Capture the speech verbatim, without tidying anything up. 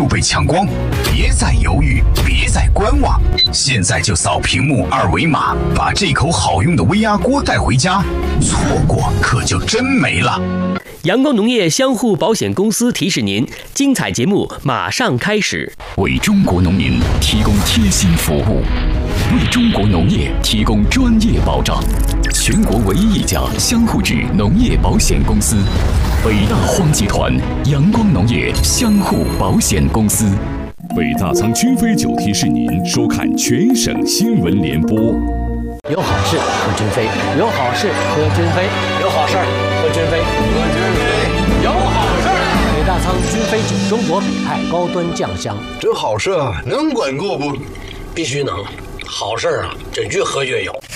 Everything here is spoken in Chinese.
被抢光，别再犹豫，别再观望，现在就扫屏幕二维码，把这口好用的微压锅带回家，错过可就真没了。 阳光农业相互保险公司提示您，精彩节目马上开始。 为中国农民提供贴心服务，为中国农业提供专业保障。全国唯一一家相互制农业保险公司，北大荒集团阳光农业相互保险公司。 北大仓君飞酒提示您收看全省新闻联播。 有好事喝君飞，有好事喝君飞，有好事喝君飞，喝君飞，有好事。北大仓君飞酒，中国北派高端酱香。 这好事能管够不？ 必须能，好事啊，这越喝越有。